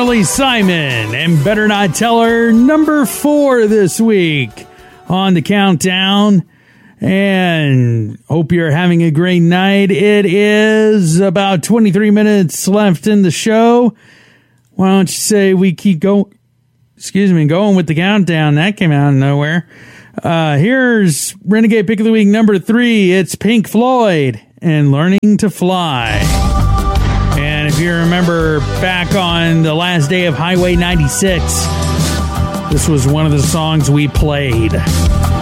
Carly Simon and Better Not Tell Her, number 4 this week on the countdown. And hope you're having a great night. It is about 23 minutes left in the show. Why don't you say we keep going with the countdown? That came out of nowhere. Here's Renegade Pick of the Week number 3. It's Pink Floyd and Learning to Fly. And if you remember back on the last day of Highway 96, this was one of the songs we played.